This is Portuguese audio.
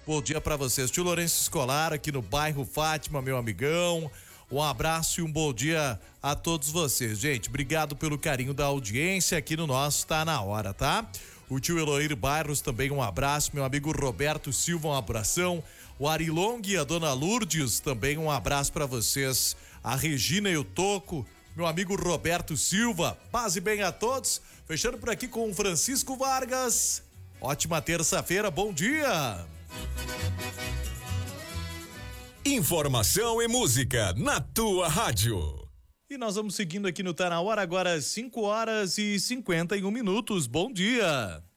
Bom dia para vocês. Tio Lourenço Escolar aqui no bairro Fátima, meu amigão. Um abraço e um bom dia a todos vocês. Gente, obrigado pelo carinho da audiência aqui no nosso Tá Na Hora, tá? O tio Eloir Barros também um abraço, meu amigo Roberto Silva um abração, o Arilong e a dona Lourdes também um abraço para vocês, a Regina e o Toco, meu amigo Roberto Silva, paz e bem a todos, fechando por aqui com o Francisco Vargas, ótima terça-feira, bom dia! Informação e música na tua rádio. E nós vamos seguindo aqui no Tá Na Hora, agora 5 horas e 51 minutos. Bom dia!